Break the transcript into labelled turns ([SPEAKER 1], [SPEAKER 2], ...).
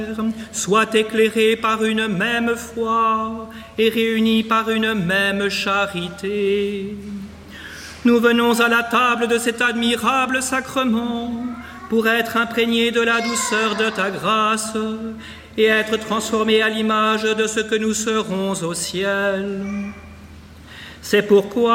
[SPEAKER 1] soient éclairés par une même foi et réunis par une même charité. Nous venons à la table de cet admirable sacrement pour être imprégnés de la douceur de ta grâce et être transformés à l'image de ce que nous serons au ciel. C'est pourquoi